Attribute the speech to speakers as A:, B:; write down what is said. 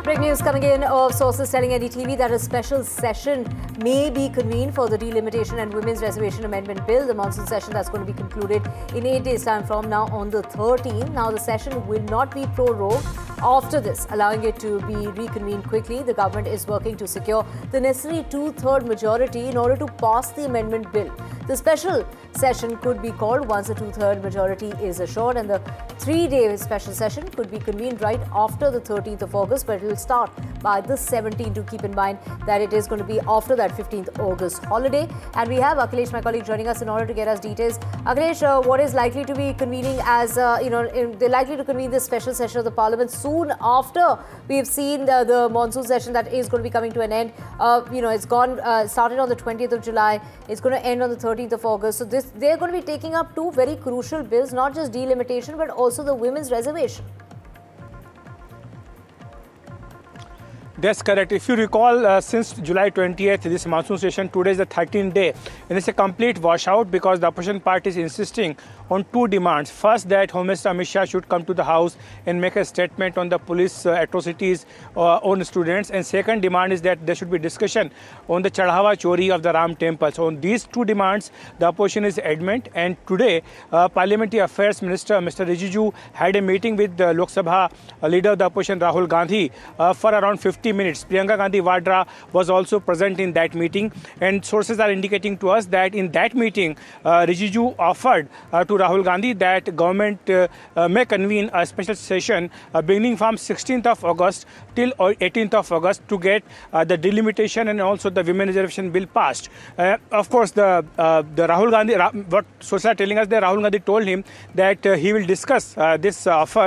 A: Breaking news coming in of sources telling NDTV that a special session may be convened for the Delimitation and Women's Reservation Amendment Bill. The monsoon session that's going to be concluded in 8 days' time from now on the 13th. Now, the session will not be prorogued after this, allowing it to be reconvened quickly. The government is working to secure the necessary two-third majority in order to pass the amendment bill. The special session could be called once a two-third majority is assured, and the 3-day special session could be convened right after the 13th of August, but it will start by the 17th. To keep in mind that it is going to be after that 15th August holiday. And we have Akhilesh, my colleague, joining us in order to get us details. Akhilesh, what is likely to be convening as, they're likely to convene this special session of the Parliament soon after we've seen the monsoon session that is going to be coming to an end. It's started on the 20th of July. It's going to end on the 13th of August. So they're going to be taking up two very crucial bills, not just delimitation, but also the women's reservation.
B: That's correct. If you recall, since July 20th, this monsoon session, today is the 13th day, and it's a complete washout because the opposition party is insisting on two demands. First, that Home Minister Amit Shah should come to the House and make a statement on the police atrocities on students. And second demand is that there should be discussion on the Chadhawa Chori of the Ram Temple. So on these two demands, the opposition is adamant. And today, Parliamentary Affairs Minister Mr. Rijiju had a meeting with the Lok Sabha leader of the opposition Rahul Gandhi for around 50 minutes. Priyanka Gandhi Vadra was also present in that meeting, and sources are indicating to us that in that meeting, Rijiju offered to Rahul Gandhi that government may convene a special session beginning from 16th of August till 18th of August to get the delimitation and also the women reservation bill passed. Of course, the Rahul Gandhi, what sources are telling us that Rahul Gandhi told him that he will discuss this offer